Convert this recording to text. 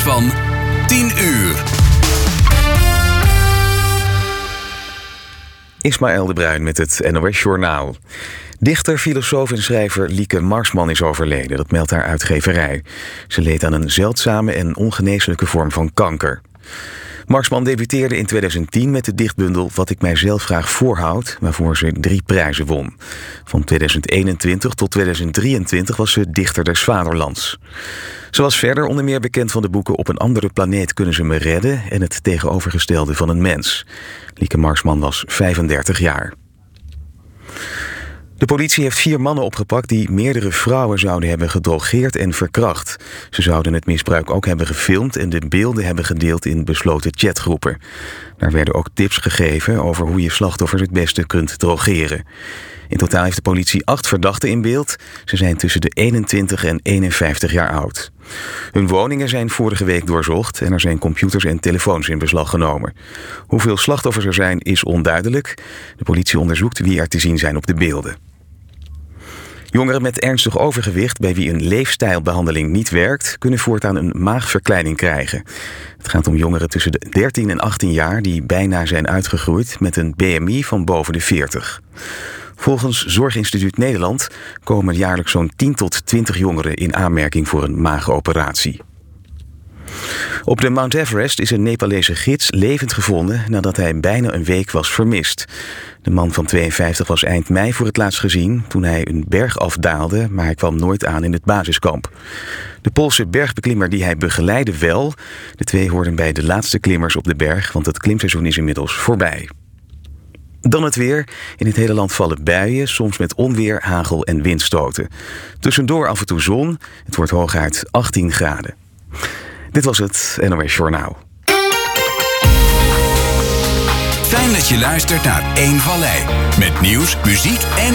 van 10 uur. Ismaël de Bruin met het NOS Journaal. Dichter, filosoof en schrijver Lieke Marsman is overleden. Dat meldt haar uitgeverij. Ze leed aan een zeldzame en ongeneeslijke vorm van kanker. Marsman debuteerde in 2010 met de dichtbundel Wat ik mijzelf graag voorhoud, waarvoor ze 3 prijzen won. Van 2021 tot 2023 was ze dichter des vaderlands. Ze was verder onder meer bekend van de boeken Op een andere planeet kunnen ze me redden en Het tegenovergestelde van een mens. Lieke Marsman was 35 jaar. De politie heeft 4 mannen opgepakt die meerdere vrouwen zouden hebben gedrogeerd en verkracht. Ze zouden het misbruik ook hebben gefilmd en de beelden hebben gedeeld in besloten chatgroepen. Daar werden ook tips gegeven over hoe je slachtoffers het beste kunt drogeren. In totaal heeft de politie 8 verdachten in beeld. Ze zijn tussen de 21 en 51 jaar oud. Hun woningen zijn vorige week doorzocht en er zijn computers en telefoons in beslag genomen. Hoeveel slachtoffers er zijn is onduidelijk. De politie onderzoekt wie er te zien zijn op de beelden. Jongeren met ernstig overgewicht bij wie een leefstijlbehandeling niet werkt, kunnen voortaan een maagverkleining krijgen. Het gaat om jongeren tussen de 13 en 18 jaar die bijna zijn uitgegroeid met een BMI van boven de 40. Volgens Zorginstituut Nederland komen jaarlijks zo'n 10 tot 20 jongeren in aanmerking voor een maagoperatie. Op de Mount Everest is een Nepalese gids levend gevonden nadat hij bijna een week was vermist. De man van 52 was eind mei voor het laatst gezien toen hij een berg afdaalde, maar hij kwam nooit aan in het basiskamp. De Poolse bergbeklimmer die hij begeleidde wel. De 2 hoorden bij de laatste klimmers op de berg, want het klimseizoen is inmiddels voorbij. Dan het weer. In het hele land vallen buien, soms met onweer, hagel en windstoten. Tussendoor af en toe zon. Het wordt hooguit 18 graden. Dit was het NOS Journaal. Fijn dat je luistert naar 1 Vallei. Met nieuws, muziek en